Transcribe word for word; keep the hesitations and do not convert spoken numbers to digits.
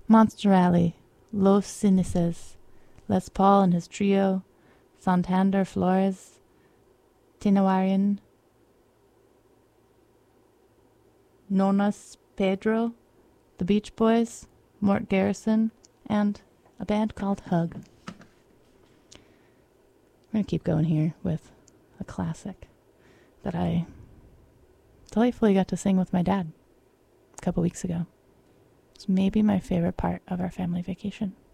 Monster Alley, Los Cinices, Les Paul and his trio, Santander Flores, Tinawarian, Nonas Pedro, the Beach Boys, Mort Garrison, and a band called Hug. We're going to keep going here with a classic that I delightfully got to sing with my dad a couple weeks ago. It's maybe my favorite part of our family vacation.